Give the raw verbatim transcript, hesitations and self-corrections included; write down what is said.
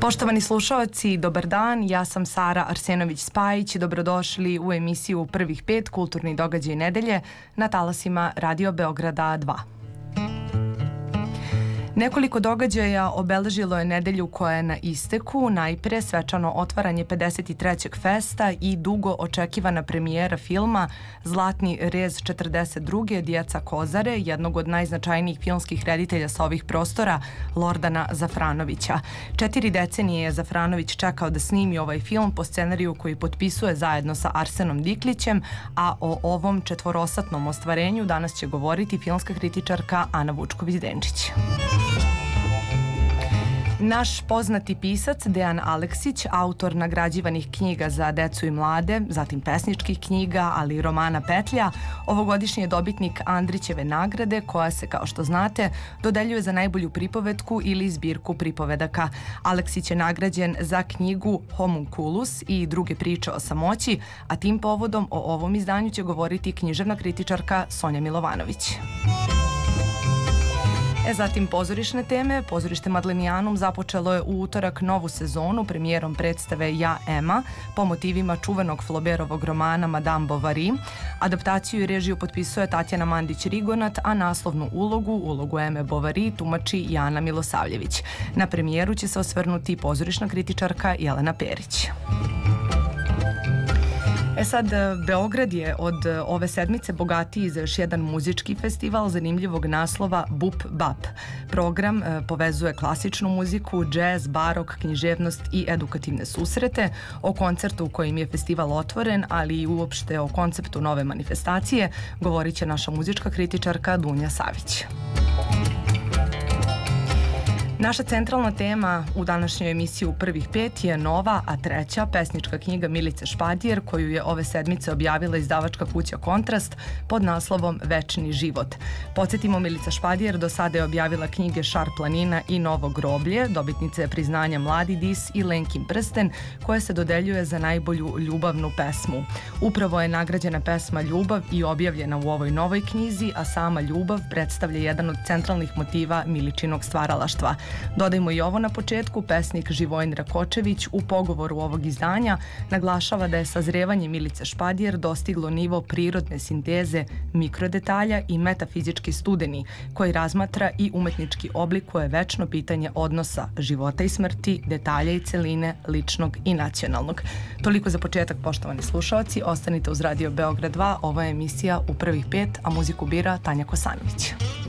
Poštovani slušaoci, dobar dan, ja sam Sara Arsenović-Spajić i dobrodošli u emisiju Prvih pet kulturni događaj nedelje na talasima Radio Beograda dva. Nekoliko događaja obeležilo je nedelju koja je na isteku, najpre svečano otvaranje pedeset trećeg festa i dugo očekivana premijera filma Zlatni rez četrdeset druge Djeca Kozare, jednog od najznačajnijih filmskih reditelja sa ovih prostora, Lordana Zafranovića. Četiri decenije je Zafranović čekao da snimi ovaj film po scenariju koji potpisuje zajedno sa Arsenom Diklićem, a o ovom četvorosatnom ostvarenju danas će govoriti filmska kritičarka Ana Vučković-Denčić. Naš poznati pisac Dejan Aleksić, autor nagrađivanih knjiga za decu i mlade, zatim pesničkih knjiga, ali i romana Petlja, ovogodišnji je dobitnik Andrićeve nagrade koja se, kao što znate, dodeljuje za najbolju pripovetku ili zbirku pripovedaka. Aleksić je nagrađen za knjigu Homunculus i druge priče o samoći, a tim povodom o ovom izdanju će govoriti književna kritičarka Sonja Milovanović. E zatim pozorišne teme. Pozorište Madlenijanum započelo je u utorak novu sezonu premijerom predstave Ja, Ema po motivima čuvenog Flaubertovog romana Madame Bovary. Adaptaciju i režiju potpisuje Tatjana Mandić-Rigonat, a naslovnu ulogu, ulogu Eme Bovary, tumači Jana Milosavljević. Na premijeru će se osvrnuti pozorišna kritičarka Jelena Perić. E sad, Beograd je od ove sedmice bogatiji za još jedan muzički festival zanimljivog naslova Bup Bap. Program povezuje klasičnu muziku, džez, barok, književnost i edukativne susrete. O koncertu u kojim je festival otvoren, ali i uopšte o konceptu nove manifestacije, govorit će naša muzička kritičarka Dunja Savić. Naša centralna tema u današnjoj emisiji u Prvih pet je nova, a treća, pesnička knjiga Milice Špadijer, koju je ove sedmice objavila izdavačka kuća Kontrast pod naslovom Večni život. Podsjetimo, Milica Špadijer do sada je objavila knjige Šar planina i Novo groblje, dobitnice priznanja Mladi dis i Lenkin prsten, koje se dodeljuje za najbolju ljubavnu pesmu. Upravo je nagrađena pesma Ljubav i objavljena u ovoj novoj knjizi, a sama ljubav predstavlja jedan od centralnih motiva Miličinog stvaralaštva. Dodajmo i ovo na početku, pesnik Živojin Rakočević u pogovoru ovog izdanja naglašava da je sazrevanje Milice Špadijer dostiglo nivo prirodne sinteze mikrodetalja i metafizički studeni, koji razmatra i umetnički oblikuje večno pitanje odnosa života i smrti, detalja i celine, ličnog i nacionalnog. Toliko za početak, poštovani slušaoci, ostanite uz Radio Beograd dva, ova je emisija u Prvih pet, a muziku bira Tanja Kosanović.